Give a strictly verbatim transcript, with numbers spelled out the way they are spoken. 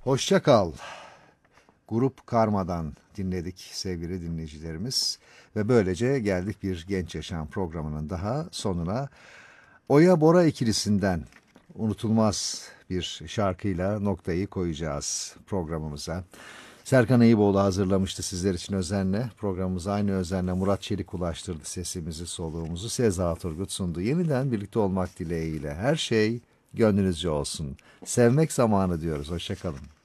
Hoşça kal. Grup Karma'dan dinledik sevgili dinleyicilerimiz. Ve böylece geldik bir Genç Yaşam programının daha sonuna. Oya Bora ikilisinden unutulmaz bir şarkıyla noktayı koyacağız programımıza. Serkan Eyüboğlu hazırlamıştı sizler için özenle. Programımıza aynı özenle Murat Çelik ulaştırdı sesimizi, soluğumuzu. Seza Turgut sundu. Yeniden birlikte olmak dileğiyle her şey gönlünüzce olsun. Sevmek zamanı diyoruz. Hoşça kalın.